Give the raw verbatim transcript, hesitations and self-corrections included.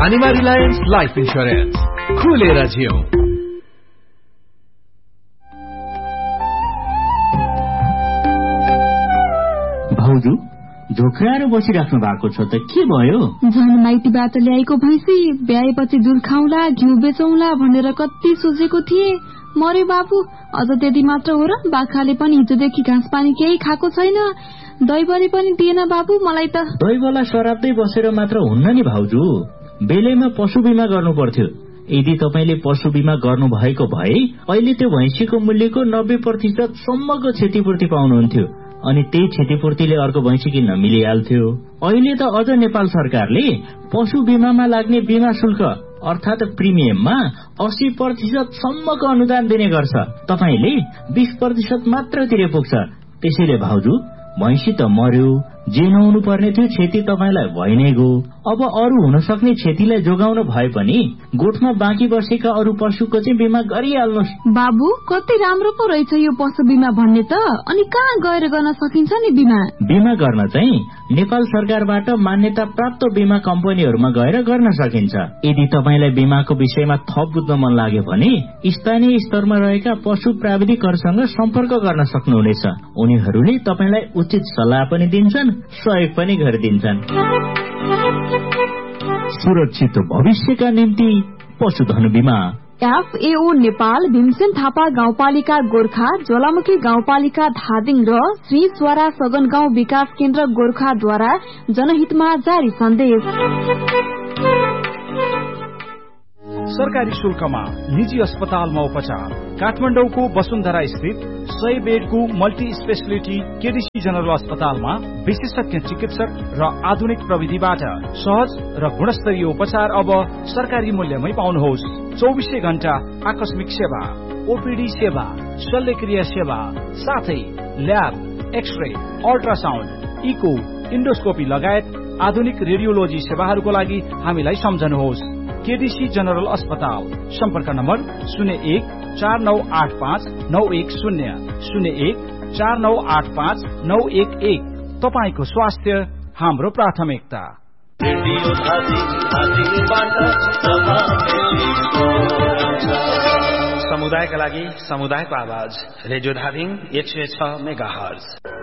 धानीमा Reliance life insurance, खुलेर जिउ। भाउजू झोक्राएर बसिराख्नु भएको छ त, के भयो? झन् माइतीबाट ल्याएको भैँसी ब्याएपछि दुध खाउला, घिउ बेचौला भनेर कति सोचेको थिए। मरे बाबु, अझ त्यति मात्र हो र? बाख्राले पनि हिजोदेखि घाँस पानी केही खाएको छैन, दैवले पनि दिएन बाबु मलाई त। दैवलाई सराप्दै बसेर मात्र हुन्न नि भाउजू, बेलैमा पशु बिमा गर्नु पर्थ्यो। यदि तपाईले पशु बिमा गर्नु भएको भए अहिले त्यो भैँसीको मूल्यको नब्बे प्रतिशत सम्मको क्षतिपूर्ति पाउनुहुन्थ्यो, अनि त्यही क्षतिपूर्तिले अर्को भैँसी किन्न मिलिहाल्थ्यो। अहिले त अझ नेपाल सरकारले पशु बिमामा लाग्ने बिमा शुल्क अर्थात प्रिमियममा अस्सी प्रतिशत सम्मको अनुदान दिने गर्छ। तपाईले बीस प्रतिशत मात्र तिरे पुग्छ। त्यसैले भाउजू, भैँसी त मर्यो, जे नहुनु पर्ने थियो क्षति तपाईलाई भइ नै गयो। अब अरू हुन सक्ने क्षतिलाई जोगाउन भए पनि गोठमा बाँकी बसेका अरू पशुको चाहिँ बिमा गरिहाल्नुहोस्। बाबु, कति राम्रो पो रहेछ यो पशु बिमा भन्ने त। अनि कहाँ गएर गर्न सकिन्छ नि बिमा? बिमा गर्न चाहिँ नेपाल सरकारबाट मान्यता प्राप्त बिमा कम्पनीहरूमा गएर गर्न सकिन्छ। यदि तपाईलाई बिमाको विषयमा थप बुझ्न मन लाग्यो भने स्थानीय स्तरमा रहेका पशु प्राविधिकहरूसँग सम्पर्क गर्न सक्नुहुनेछ। उनीहरूले तपाईलाई उचित सल्लाह पनि दिन्छन्, सहयोग पनि गरिदिन्छन्। सुरक्षित भविष्यका निम्ति पशुधन बिमा। एफएओ नेपाल, भीमसेन थापा गाउँपालिका गोर्खा, ज्वालामुखी गाउँपालिका धादिङ र श्री स्वरा सगन गाउँ विकास केन्द्र गोर्खाद्वारा जनहितमा जारी सन्देश। सरकारी शुल्कमा निजी अस्पतालमा उपचार। काठमाडौँको वसुन्धरा स्थित सय बेडको मल्टी स्पेशलिटी केडीसी जनरल अस्पतालमा विशेषज्ञ चिकित्सक र आधुनिक प्रविधिबाट सहज र गुणस्तरीय उपचार अब सरकारी मूल्यमै पाउनुहोस्। चौबिसै घण्टा आकस्मिक सेवा, ओपीडी सेवा, शल्यक्रिया सेवा, साथै lab, x-ray, ultrasound, eco, endoscopy लगायत आधुनिक रेडियोलोजी सेवाहरूको लागि हामीलाई सम्झनुहोस्। केडीसी जनरल अस्पताल, सम्पर्क नम्बर शून्य एक चार नौ आठ पाँच नौ एक शून्य शून्य एक चार नौ आठ पाँच नौ एक एक। तपाईको स्वास्थ्य हाम्रो प्राथमिकता। समुदायका लागि समुदायको आवाज, रेडियो धादिङ एक सय छ मेगाहर्ज।